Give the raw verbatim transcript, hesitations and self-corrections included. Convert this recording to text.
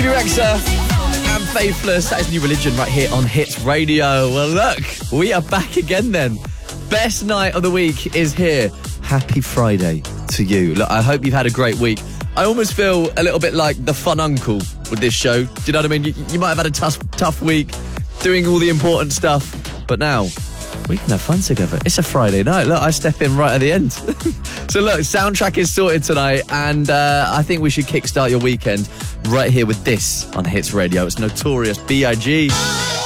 Bebe Rexha and Faithless. That is New Religion right here on Hits Radio. Well, look, we are back again then. Best night of the week is here. Happy Friday to you. Look, I hope you've had a great week. I almost feel a little bit like the fun uncle with this show. Do you know what I mean? You, you might have had a tough, tough week doing all the important stuff, but now we can have fun together. It's a Friday night. Look, I step in right at the end. So look, soundtrack is sorted tonight, and uh, I think we should kickstart your weekend right here with this on Hits Radio. It's Notorious B I G